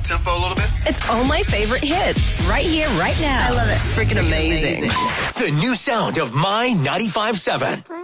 up-tempo a little bit? It's all my favorite hits right here, right now. I love it. It's freaking amazing. The new sound of My 95.7.